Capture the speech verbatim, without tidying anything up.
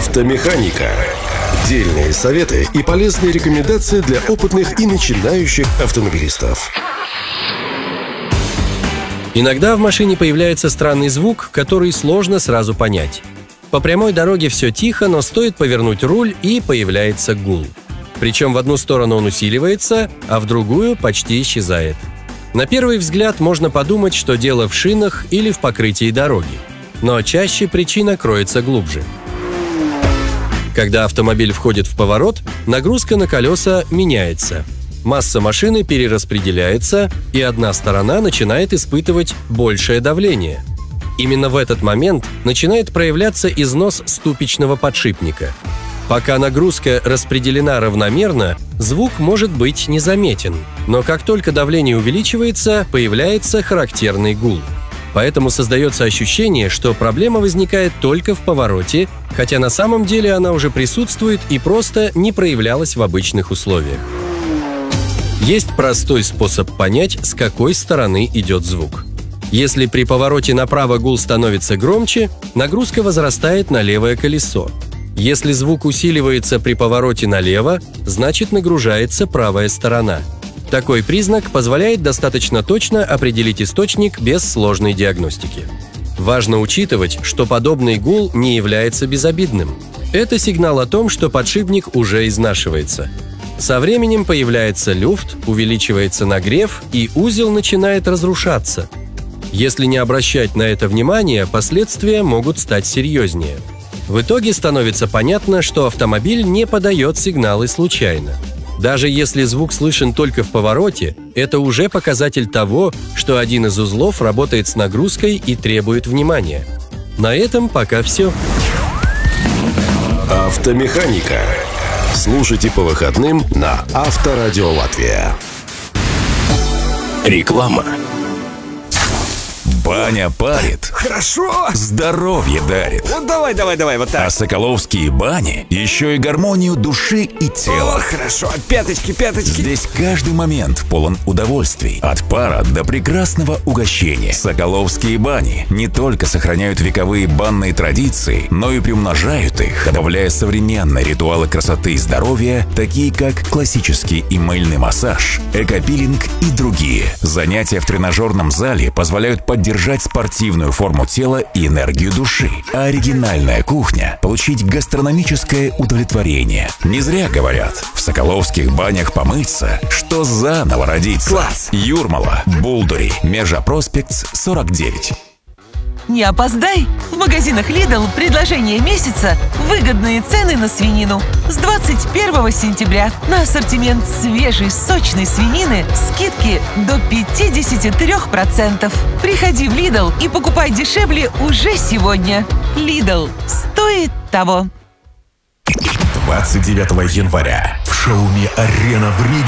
Автомеханика. Дельные советы и полезные рекомендации для опытных и начинающих автомобилистов. Иногда в машине появляется странный звук, который сложно сразу понять. По прямой дороге все тихо, но стоит повернуть руль, и появляется гул. Причем в одну сторону он усиливается, а в другую почти исчезает. На первый взгляд можно подумать, что дело в шинах или в покрытии дороги. Но чаще причина кроется глубже. Когда автомобиль входит в поворот, нагрузка на колеса меняется. Масса машины перераспределяется, и одна сторона начинает испытывать большее давление. Именно в этот момент начинает проявляться износ ступичного подшипника. Пока нагрузка распределена равномерно, звук может быть незаметен, но как только давление увеличивается, появляется характерный гул. Поэтому создается ощущение, что проблема возникает только в повороте, хотя на самом деле она уже присутствует и просто не проявлялась в обычных условиях. Есть простой способ понять, с какой стороны идет звук. Если при повороте направо гул становится громче, нагрузка возрастает на левое колесо. Если звук усиливается при повороте налево, значит нагружается правая сторона. Такой признак позволяет достаточно точно определить источник без сложной диагностики. Важно учитывать, что подобный гул не является безобидным. Это сигнал о том, что подшипник уже изнашивается. Со временем появляется люфт, увеличивается нагрев, и узел начинает разрушаться. Если не обращать на это внимания, последствия могут стать серьезнее. В итоге становится понятно, что автомобиль не подает сигналы случайно. Даже если звук слышен только в повороте, это уже показатель того, что один из узлов работает с нагрузкой и требует внимания. На этом пока все. Автомеханика. Слушайте по выходным на Авторадио Латвия. Реклама. Баня парит. Хорошо. Здоровье дарит. Вот давай, давай, давай, вот так. А соколовские бани еще и гармонию души и тела. О, хорошо. Пяточки, пяточки. Здесь каждый момент полон удовольствий. От пара до прекрасного угощения. Соколовские бани не только сохраняют вековые банные традиции, но и приумножают их, добавляя современные ритуалы красоты и здоровья, такие как классический и мыльный массаж, экопилинг и другие. Занятия в тренажерном зале позволяют поддержать Держать спортивную форму тела и энергию души. А оригинальная кухня – получить гастрономическое удовлетворение. Не зря говорят, в соколовских банях помыться, что заново родиться. Класс! Юрмала, Булдури, Межа-Проспект, сорок девять. Не опоздай! В магазинах Lidl предложение месяца – выгодные цены на свинину. С двадцать первого сентября на ассортимент свежей сочной свинины скидки до пятьдесят три процента. Приходи в Lidl и покупай дешевле уже сегодня. Lidl стоит того. двадцать девятого января в шоуме «Арена» в Риге